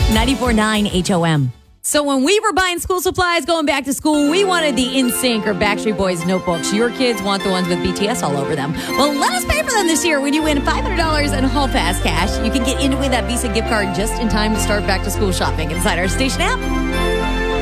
94.9 HOM. So when we were buying school supplies going back to school, we wanted the NSYNC or Backstreet Boys notebooks. Your kids want the ones with BTS all over them. Well, let us pay for them this year when you win $500 in Hall Pass cash. You can get in to win that Visa gift card just in time to start back to school shopping inside our station app.